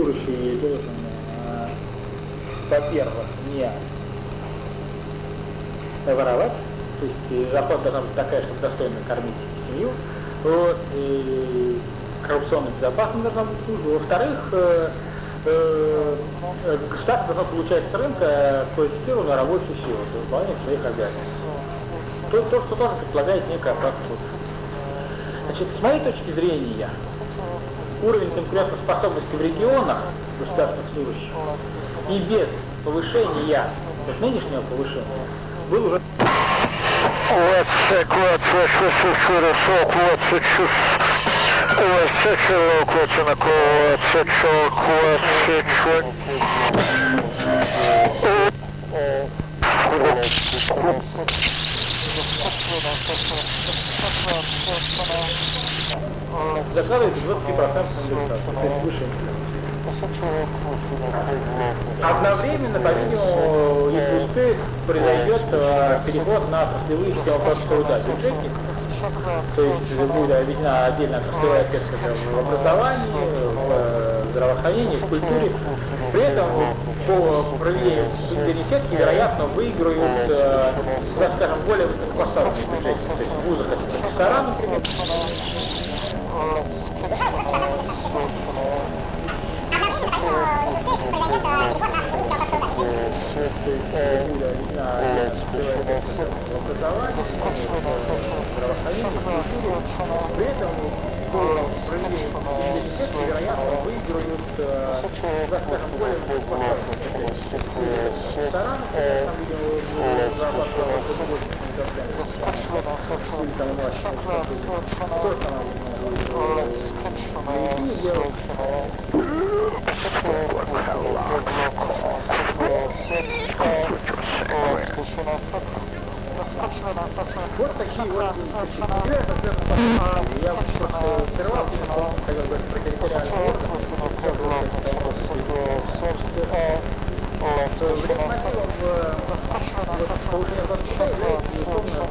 служащий должен, во-первых, не воровать, то есть зарплата должна быть такая, чтобы достойно кормить семью, вот, и коррупционно безопасно должна быть служба. Во-вторых, государство должно получать с рынка квалифицированную рабочую силу для выполнения своих обязанностей. То, что тоже предполагает некая оплата труда. Значит, с моей точки зрения, уровень конкурентоспособности в регионах государственных служащих и без повышения, без нынешнего повышения, был уже... Закладывается 20% индексацию, то есть выше. Одновременно, по-видимому, если успеет, произойдет переход на отраслевые системы оплаты труда. Бюджетник, то есть будет введена отдельная отраслевая ответка в образовании, в здравоохранении, в культуре. При этом по проведению субсидийной сетки, вероятно, выиграют, скажем, более высокопоставленные бюджетники. То есть в вузах это профессора, например. При этом по проведению университета, вероятно, выиграют, скажем, более высокопоставленные рестораны, там, видимо, зарплату вот такие вот я просто сперва хотел бы про территориальный орган, повышение зарплаты является безусловно